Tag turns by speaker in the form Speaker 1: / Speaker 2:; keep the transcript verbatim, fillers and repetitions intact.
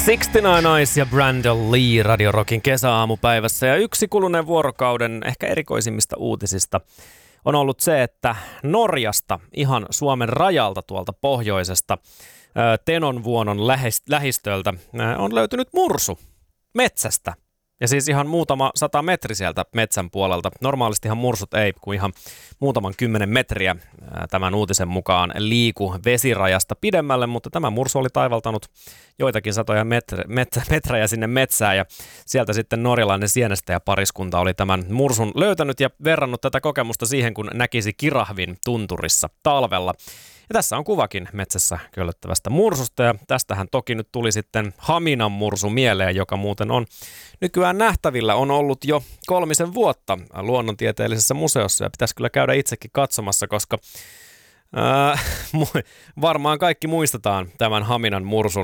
Speaker 1: kuusikymmentäyhdeksän Eyes ja Brandon Lee Radio Rockin kesäaamupäivässä. Ja yksi kuluneen vuorokauden ehkä erikoisimmista uutisista on ollut se, että Norjasta, ihan Suomen rajalta tuolta pohjoisesta, Tenonvuonon lähistöltä on löytynyt mursu metsästä. Ja siis ihan muutama sata metri sieltä metsän puolelta. Normaalistihan mursut ei, kuin ihan muutaman kymmenen metriä tämän uutisen mukaan liiku vesirajasta pidemmälle, mutta tämä mursu oli taivaltanut joitakin satoja metre, met, metrejä sinne metsään, ja sieltä sitten norjalainen sienestäjäpariskunta oli tämän mursun löytänyt ja verrannut tätä kokemusta siihen, kun näkisi kirahvin tunturissa talvella. Ja tässä on kuvakin metsässä köllöttävästä mursusta, ja tästähän toki nyt tuli sitten Haminan mursu mieleen, joka muuten on nykyään nähtävillä, on ollut jo kolmisen vuotta luonnontieteellisessä museossa, ja pitäisi kyllä käydä itsekin katsomassa, koska ää, varmaan kaikki muistetaan tämän Haminan mursun